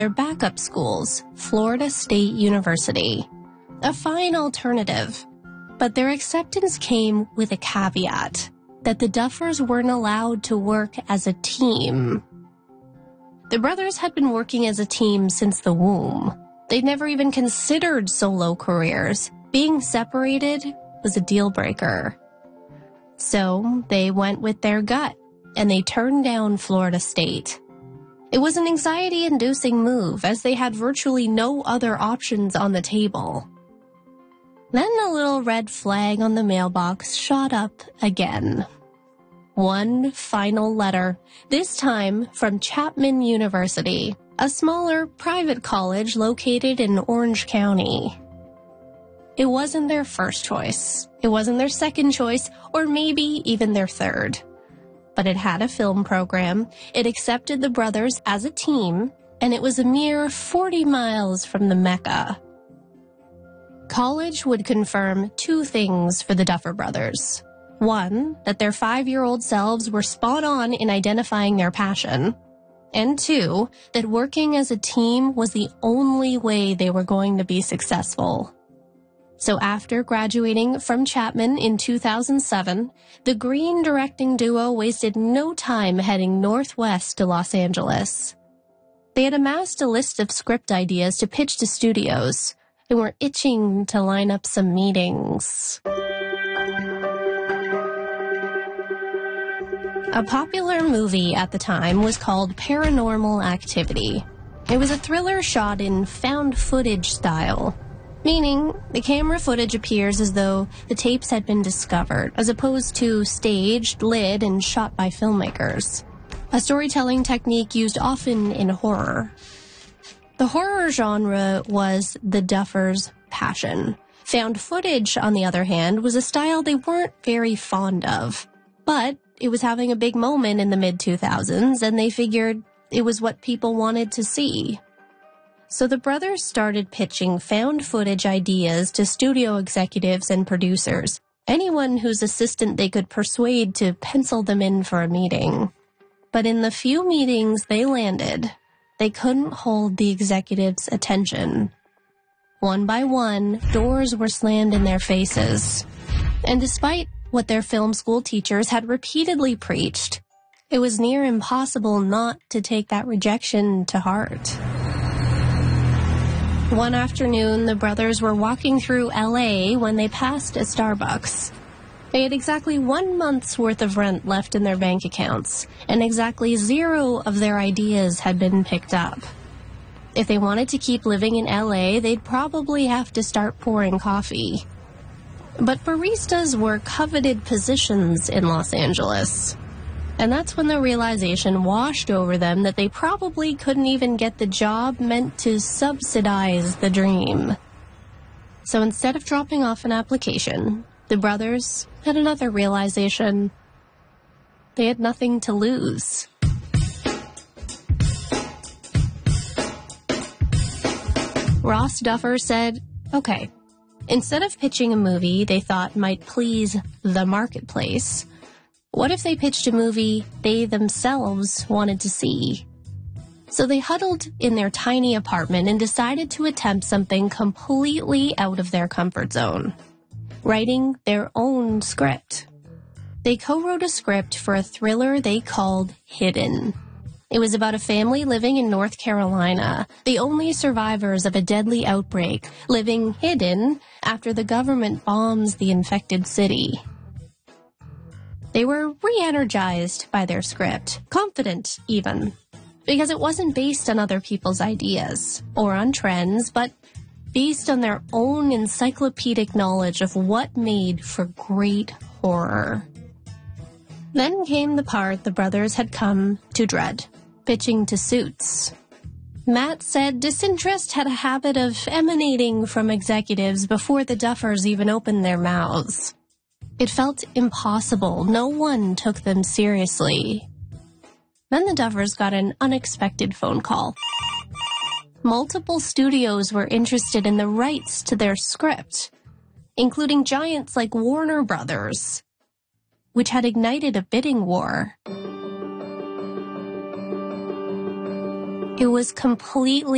their backup schools, Florida State University. A fine alternative, but their acceptance came with a caveat that the Duffers weren't allowed to work as a team. The brothers had been working as a team since the womb. They'd never even considered solo careers. Being separated was a deal breaker. So they went with their gut, and they turned down Florida State. It was an anxiety-inducing move, as they had virtually no other options on the table. Then a little red flag on the mailbox shot up again. One final letter, this time from Chapman University, a smaller private college located in Orange County. It wasn't their first choice. It wasn't their second choice, or maybe even their third. But it had a film program, it accepted the brothers as a team, and it was a mere 40 miles from the Mecca. College would confirm two things for the Duffer brothers. One, that their 5-year-old selves were spot on in identifying their passion. And two, that working as a team was the only way they were going to be successful. So after graduating from Chapman in 2007, the Green directing duo wasted no time heading northwest to Los Angeles. They had amassed a list of script ideas to pitch to studios, and were itching to line up some meetings. A popular movie at the time was called Paranormal Activity. It was a thriller shot in found footage style, meaning the camera footage appears as though the tapes had been discovered, as opposed to staged, lit, and shot by filmmakers. A storytelling technique used often in horror. The horror genre was the Duffers' passion. Found footage, on the other hand, was a style they weren't very fond of. But it was having a big moment in the mid-2000s, and they figured it was what people wanted to see. So the brothers started pitching found footage ideas to studio executives and producers, anyone whose assistant they could persuade to pencil them in for a meeting. But in the few meetings they landed, they couldn't hold the executives' attention. One by one, doors were slammed in their faces. And despite what their film school teachers had repeatedly preached, it was near impossible not to take that rejection to heart. One afternoon, the brothers were walking through LA when they passed a Starbucks. They had exactly 1 month's worth of rent left in their bank accounts, and exactly 0 of their ideas had been picked up. If they wanted to keep living in LA, they'd probably have to start pouring coffee. But baristas were coveted positions in Los Angeles. And that's when the realization washed over them that they probably couldn't even get the job meant to subsidize the dream. So instead of dropping off an application, the brothers had another realization. They had nothing to lose. Ross Duffer said, okay, instead of pitching a movie they thought might please the marketplace, what if they pitched a movie they themselves wanted to see? So they huddled in their tiny apartment and decided to attempt something completely out of their comfort zone. Writing their own script. They co-wrote a script for a thriller they called Hidden. It was about a family living in North Carolina, the only survivors of a deadly outbreak, living hidden after the government bombs the infected city. They were re-energized by their script, confident even, because it wasn't based on other people's ideas or on trends, but based on their own encyclopedic knowledge of what made for great horror. Then came the part the brothers had come to dread, pitching to Suits. Matt said disinterest had a habit of emanating from executives before the Duffers even opened their mouths. It felt impossible. No one took them seriously. Then the Duffers got an unexpected phone call. Multiple studios were interested in the rights to their script, including giants like Warner Brothers, which had ignited a bidding war. It was completely